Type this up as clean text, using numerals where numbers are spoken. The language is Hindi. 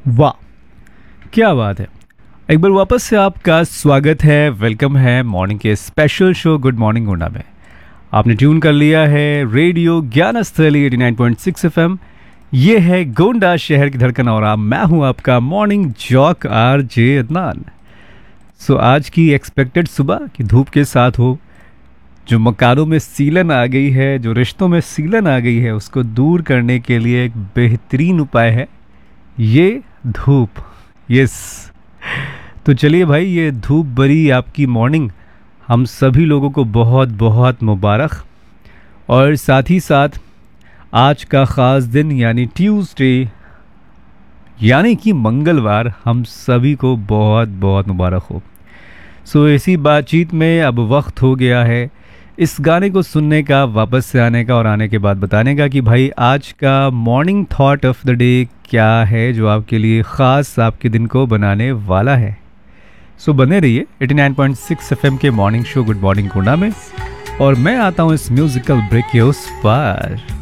वाह, क्या बात है। एक बार वापस से आपका स्वागत है, वेलकम है मॉर्निंग के स्पेशल शो गुड मॉर्निंग गुंडा में। आपने ट्यून कर लिया है रेडियो ज्ञानस्थली 89.6 एफएम। ये है गोंडा शहर की धड़कन और मैं हूं आपका मॉर्निंग जॉक आरजे अदनान। सो आज की एक्सपेक्टेड सुबह की धूप के साथ हो, जो मकानों में सीलन आ गई है, जो रिश्तों में सीलन आ गई है, उसको दूर करने के लिए एक बेहतरीन उपाय है ये धूप। यस, तो चलिए भाई, ये धूप भरी आपकी मॉर्निंग हम सभी लोगों को बहुत बहुत मुबारक। और साथ ही साथ आज का ख़ास दिन यानी ट्यूसडे यानी कि मंगलवार हम सभी को बहुत बहुत मुबारक हो। सो इसी बातचीत में अब वक्त हो गया है इस गाने को सुनने का, वापस से आने का और आने के बाद बताने का कि भाई आज का morning thought of the day क्या है जो आपके लिए ख़ास आपके दिन को बनाने वाला है। सो बने रहिए 89.6 एफएम के morning show good morning Gonda में, और मैं आता हूँ इस म्यूजिकल ब्रेक के उस पार।